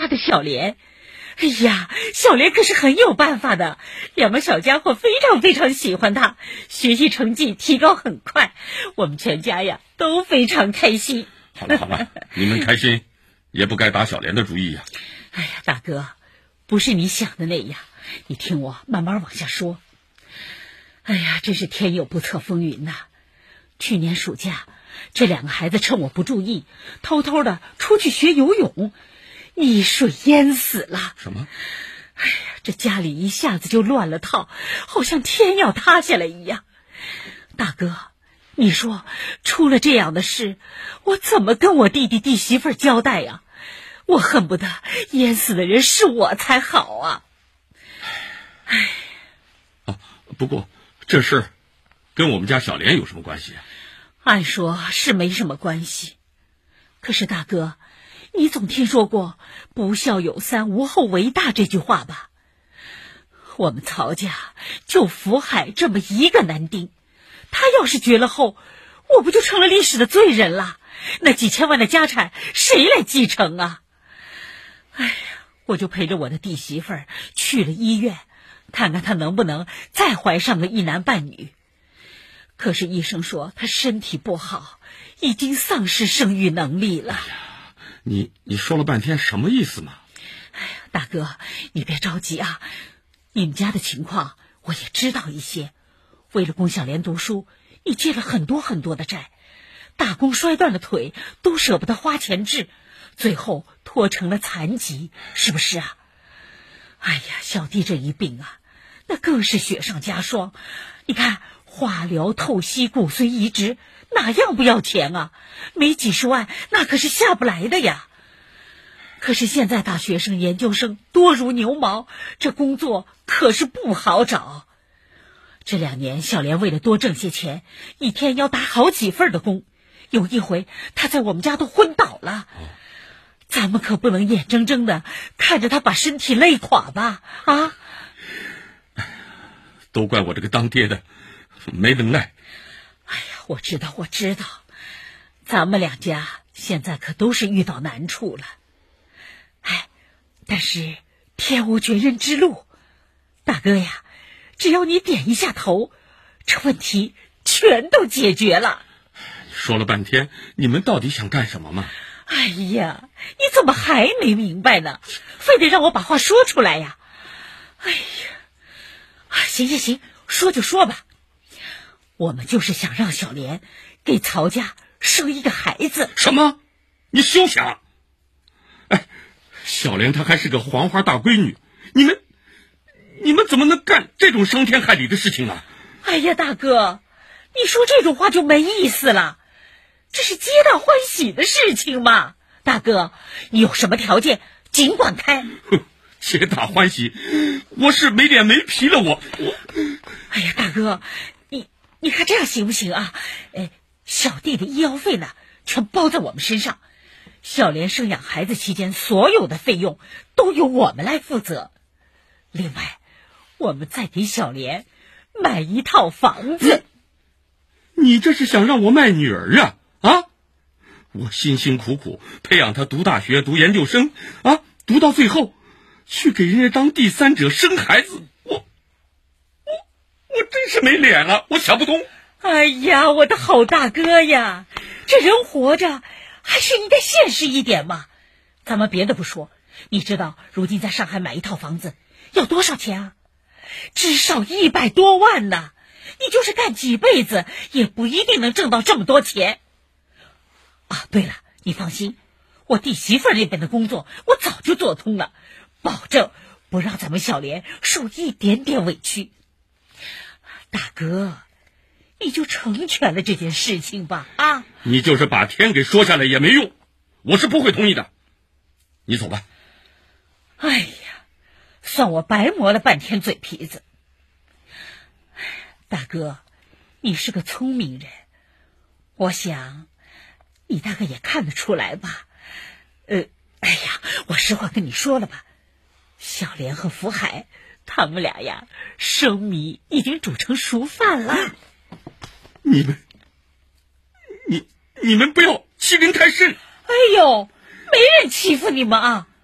的小莲。哎呀，小莲可是很有办法的，两个小家伙非常非常喜欢她，学习成绩提高很快，我们全家呀都非常开心。 好了好了，你们开心也不该打小莲的主意呀。 哎呀，大哥，不是你想的那样，你听我慢慢往下说。哎呀，真是天有不测风云呐！去年暑假，这两个孩子趁我不注意，偷偷的出去学游泳，溺水淹死了。 什么？ 哎呀，这家里一下子就乱了套，好像天要塌下来一样。大哥，你说出了这样的事，我怎么跟我弟弟弟媳妇交代呀？我恨不得淹死的人是我才好啊！哎， 不过这事跟我们家小莲有什么关系啊？ 按说是没什么关系，可是大哥，你总听说过“不孝有三，无后为大”这句话吧？我们曹家就福海这么一个男丁，他要是绝了后，我不就成了历史的罪人了？那几千万的家产谁来继承啊？哎呀，我就陪着我的弟媳妇儿去了医院，看看她能不能再怀上个一男半女。可是医生说她身体不好，已经丧失生育能力了。 哎呀，你说了半天什么意思嘛？ 哎呀，大哥，你别着急啊，你们家的情况我也知道一些。为了供小莲读书，你借了很多很多的债，打工摔断了腿都舍不得花钱治，最后拖成了残疾，是不是啊？哎呀，小弟这一病啊，那更是雪上加霜。你看，化疗、透析、骨髓移植，哪样不要钱啊？没几十万，那可是下不来的呀。可是现在大学生、研究生多如牛毛，这工作可是不好找。这2年，小莲为了多挣些钱，一天要打好几份的工，有一回她在我们家都昏倒了。咱们可不能眼睁睁的看着她把身体累垮吧？啊！ 都怪我这个当爹的没能耐。 哎呀，我知道，咱们两家现在可都是遇到难处了。哎，但是天无绝人之路，大哥呀，只要你点一下头，这问题全都解决了。 说了半天，你们到底想干什么嘛？ 哎呀，你怎么还没明白呢？非得让我把话说出来呀？哎呀，行，说就说吧。我们就是想让小莲给曹家生一个孩子。 什么？你休想！哎，小莲她还是个黄花大闺女，你们怎么能干这种伤天害理的事情呢？ 哎呀，大哥，你说这种话就没意思了。这是皆大欢喜的事情嘛。大哥，你有什么条件尽管开。 皆大欢喜，我是没脸没皮了。我哎呀，大哥，你看这样行不行啊？小弟的医药费呢，全包在我们身上。小莲生养孩子期间所有的费用都由我们来负责。另外，我们再给小莲买一套房子。 你这是想让我卖女儿啊？啊！我辛辛苦苦培养她读大学、读研究生啊，读到最后去给人家当第三者生孩子，我真是没脸了，我想不通。 哎呀，我的好大哥呀，这人活着还是应该现实一点嘛。咱们别的不说，你知道如今在上海买一套房子要多少钱啊？至少100多万呢。你就是干几辈子也不一定能挣到这么多钱啊！对了，你放心，我弟媳妇那边的工作我早就做通了，保证不让咱们小莲受一点点委屈。大哥，你就成全了这件事情吧啊！ 你就是把天给说下来也没用，我是不会同意的。你走吧。 哎呀，算我白磨了半天嘴皮子。大哥，你是个聪明人，我想你大概也看得出来吧。哎呀，我实话跟你说了吧，小莲和福海他们俩呀，生米已经煮成熟饭了。 你们不要欺人太甚！ 哎呦，没人欺负你们啊！